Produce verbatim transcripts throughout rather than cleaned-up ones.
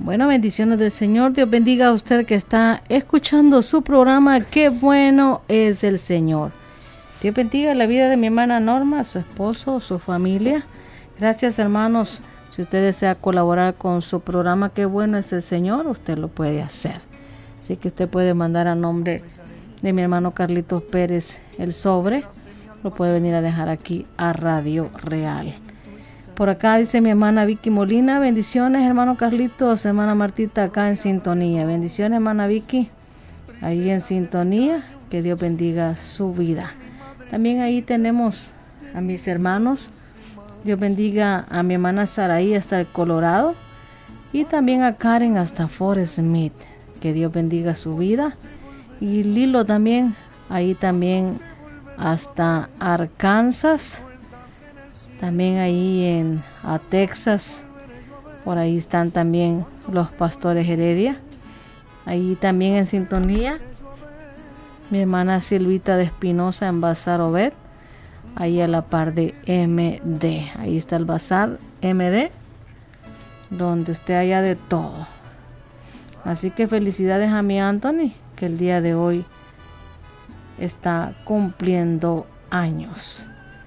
Bueno, bendiciones del Señor. Dios bendiga a usted que está escuchando su programa. Qué bueno es el Señor. Dios bendiga la vida de mi hermana Norma, su esposo, su familia. Gracias, hermanos. Si usted desea colaborar con su programa Qué bueno es el Señor, usted lo puede hacer. Así que usted puede mandar a nombre de mi hermano Carlitos Pérez el sobre. Lo puede venir a dejar aquí a Radio Real. Por acá dice mi hermana Vicky Molina, bendiciones hermano Carlitos, hermana Martita acá en sintonía. Bendiciones hermana Vicky, ahí en sintonía, que Dios bendiga su vida. También ahí tenemos a mis hermanos, Dios bendiga a mi hermana Saraí hasta el Colorado y también a Karen hasta Fort Smith, que Dios bendiga su vida. Y Lilo también, ahí también hasta Arkansas. También ahí en a Texas, por ahí están también los pastores Heredia. Ahí también en sintonía mi hermana Silvita de Espinosa en Bazar Obed, ahí a la par de M D. Ahí está el Bazar M D, donde usted haya de todo. Así que felicidades a mi Anthony, que el día de hoy está cumpliendo años.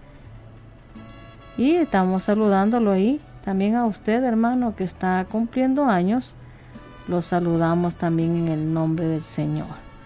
Y estamos saludándolo ahí. También a usted, hermano, que está cumpliendo años. Lo saludamos también en el nombre del Señor.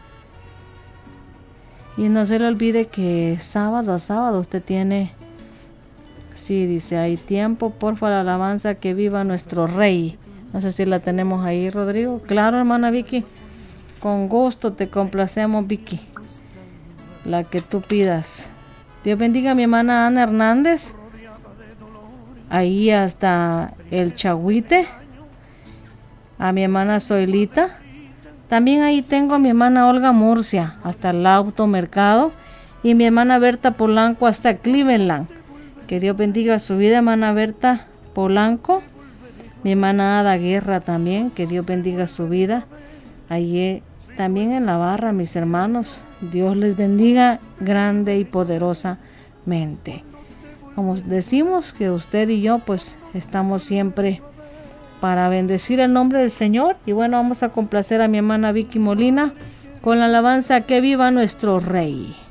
Y no se le olvide que sábado a sábado usted tiene, sí, dice, hay tiempo, porfa, la alabanza, que viva nuestro Rey. No sé si la tenemos ahí, Rodrigo. Claro, hermana Vicky. Con gusto te complacemos, Vicky. La que tú pidas. Dios bendiga a mi hermana Ana Hernández, ahí hasta el Chagüite, a mi hermana Zoilita. También ahí tengo a mi hermana Olga Murcia hasta el automercado y mi hermana Berta Polanco hasta Cleveland. Que Dios bendiga su vida, hermana Berta Polanco. Mi hermana Ada Guerra también, que Dios bendiga su vida. Allí también en la barra, mis hermanos, Dios les bendiga grande y poderosamente. Como decimos, que usted y yo pues estamos siempre para bendecir el nombre del Señor. Y bueno, vamos a complacer a mi hermana Vicky Molina con la alabanza Que viva nuestro Rey.